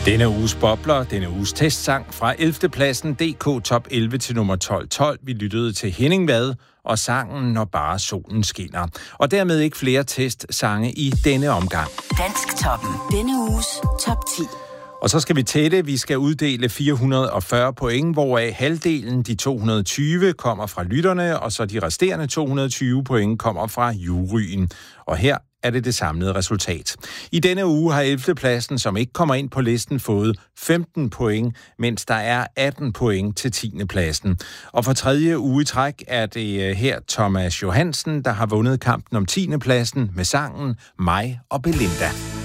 Denne uges bobler, denne uges testsang fra 11. pladsen DK Top 11 til nummer 12. Vi lyttede til Henning Vad og sangen Når bare solen skinner. Og dermed ikke flere testsange i denne omgang. Dansktoppen. Denne uges top 10. Og så skal vi tætte. Vi skal uddele 440 point, hvoraf halvdelen, de 220, kommer fra lytterne, og så de resterende 220 point kommer fra juryen. Og her er det samlede resultat. I denne uge har 11. pladsen, som ikke kommer ind på listen, fået 15 point, mens der er 18 point til 10. pladsen. Og for tredje uge i træk er det her Thomas Johansen, der har vundet kampen om 10. pladsen med sangen Mig og Belinda.